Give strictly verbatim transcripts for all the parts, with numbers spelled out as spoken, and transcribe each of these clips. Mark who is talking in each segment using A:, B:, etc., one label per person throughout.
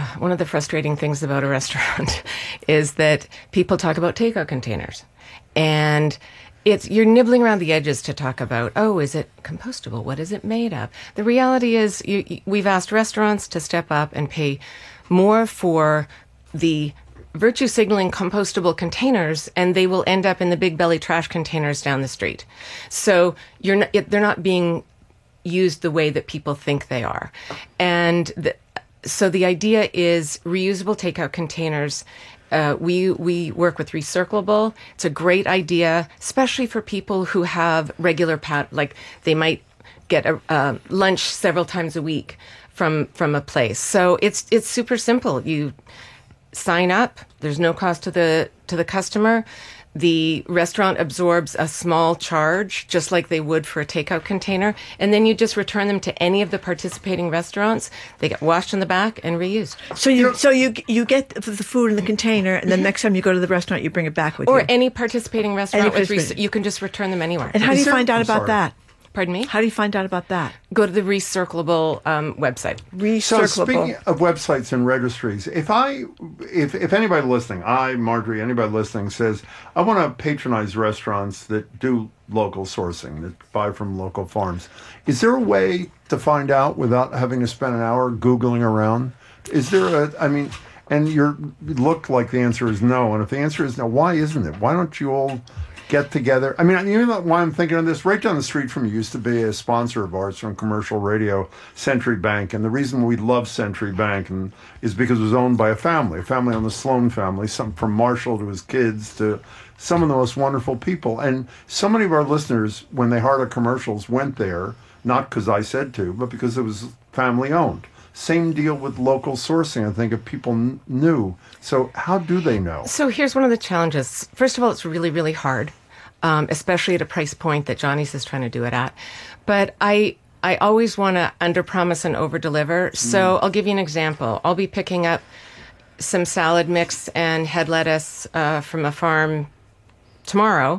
A: uh, one of the frustrating things about a restaurant is that people talk about takeout containers. And it's you're nibbling around the edges to talk about, oh, is it compostable? What is it made of? The reality is you, you, we've asked restaurants to step up and pay more for the virtue signaling compostable containers, and they will end up in the big belly trash containers down the street. So you're not, they're not being used the way that people think they are. And the, so the idea is reusable takeout containers. Uh, we we work with Recirclable. It's a great idea, especially for people who have regular pat, like they might get a uh, lunch several times a week from from a place. So it's it's super simple. You sign up. There's no cost to the to the customer. The restaurant absorbs a small charge, just like they would for a takeout container, and then you just return them to any of the participating restaurants. They get washed in the back and reused.
B: So you so you you get the food in the container, and then next time you go to the restaurant, you bring it back with
A: or
B: you.
A: Or any participating restaurant,
B: any
A: with rec- you can just return them anywhere.
B: And how do you find out about that?
A: Pardon me?
B: How do you find out about that?
A: Go to the Recirclable um, website.
B: Recirclable.
C: So speaking of websites and registries, if I, if if anybody listening, I, Marjorie, anybody listening says, I want to patronize restaurants that do local sourcing, that buy from local farms, is there a way to find out without having to spend an hour Googling around? Is there a, I mean, and you look like the answer is no, and if the answer is no, why isn't it? Why don't you all get together? I mean, you know why I'm thinking of this? Right down the street from you used to be a sponsor of ours from commercial radio, Century Bank. And the reason we love Century Bank and, is because it was owned by a family, a family on the Sloan family, some from Marshall to his kids to some of the most wonderful people. And so many of our listeners, when they heard our commercials, went there, not because I said to, but because it was family owned. Same deal with local sourcing, I think, if people n- knew. So how do they know?
A: So here's one of the challenges. First of all, it's really, really hard, um, especially at a price point that Johnny's is trying to do it at. But I I always want to underpromise and overdeliver. So mm. I'll give you an example. I'll be picking up some salad mix and head lettuce uh, from a farm tomorrow,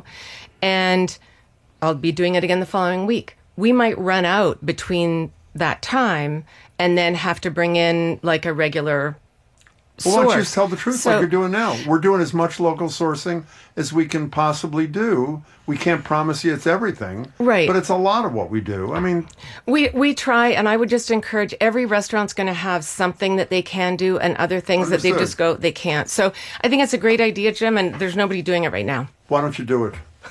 A: and I'll be doing it again the following week. We might run out between that time and then have to bring in like a regular source.
C: Well, why don't you just tell the truth
A: so,
C: like you're doing now? We're doing as much local sourcing as we can possibly do. We can't promise you it's everything.
A: Right.
C: But it's a lot of what we do. I mean...
A: We we try, and I would just encourage every restaurant's going to have something that they can do and other things
C: Understood.
A: that they just go, they can't. So I think it's a great idea, Jim, and there's nobody doing it right now.
C: Why don't you do it?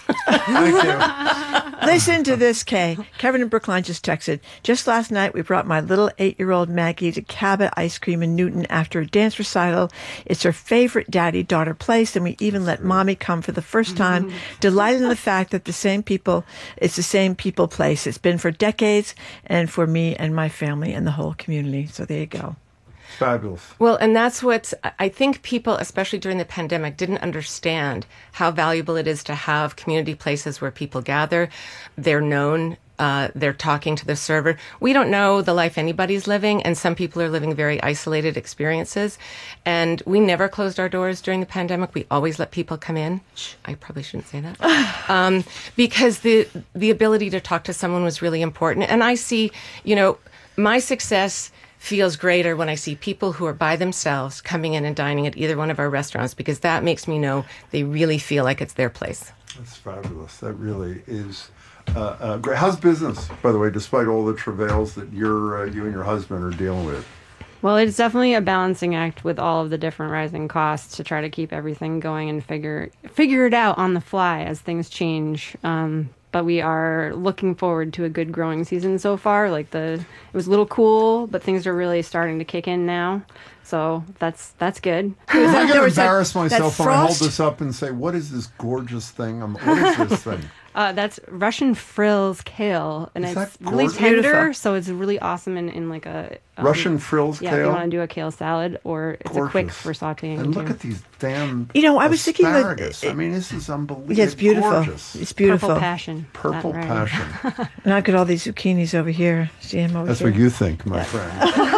C: Thank you.
B: Listen to this, Kay. Kevin in Brookline just texted. Just last night, we brought my little eight-year-old Maggie to Cabot Ice Cream in Newton after a dance recital. It's her favorite daddy-daughter place, and we even let Mommy come for the first time, delighted in the fact that the same people, it's the same people place. It's been for decades, and for me and my family and the whole community. So there you go.
C: Fabulous.
A: Well, and that's what I think people, especially during the pandemic, didn't understand how valuable it is to have community places where people gather. They're known. Uh, they're talking to the server. We don't know the life anybody's living, and some people are living very isolated experiences. And we never closed our doors during the pandemic. We always let people come in. Shh, I probably shouldn't say that. um, because the the ability to talk to someone was really important. And I see, you know, my success feels greater when I see people who are by themselves coming in and dining at either one of our restaurants, because that makes me know they really feel like it's their place.
C: That's fabulous. That really is uh, uh, great. How's business, by the way, despite all the travails that you're, uh, you and your husband are dealing with?
D: Well, it's definitely a balancing act with all of the different rising costs to try to keep everything going and figure figure it out on the fly as things change. Um, But we are looking forward to a good growing season so far. Like the, it was a little cool, but things are really starting to kick in now. So that's that's good.
C: I'm going to embarrass
B: that,
C: myself
B: that
C: when I hold
B: frost?
C: this up and say, what is this gorgeous thing? I'm, what is this thing?
D: Uh, that's Russian frills kale, and
C: Is
D: it's
C: that
D: really
C: gorgeous?
D: tender,
B: Beautiful.
D: so it's really awesome in, in like a um,
C: Russian frills
D: yeah, if
C: kale?
D: you want to do a kale salad, or it's a quick
C: Gorgeous.
D: for sauteing.
C: And look
D: too.
C: at these damn
B: You know, I was thinking that-
C: asparagus. I mean, this is unbelievable.
B: Yeah, it's beautiful.
C: Gorgeous.
B: It's beautiful.
D: Purple passion.
C: Purple
D: That right.
C: passion.
B: And I've got all these zucchinis over here. See them over
C: That's
B: here?
C: what you think, my friend.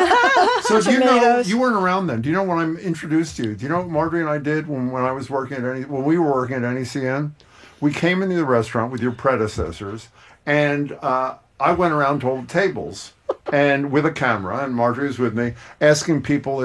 C: So do you know,
B: Tomatoes.
C: you weren't around then. Do you know when I introduced you? Do you know what Marjorie and I did when, when I was working at any, when we were working at N E C N? We came into the restaurant with your predecessors, and uh, I went around to old tables and with a camera, and Marjorie was with me, asking people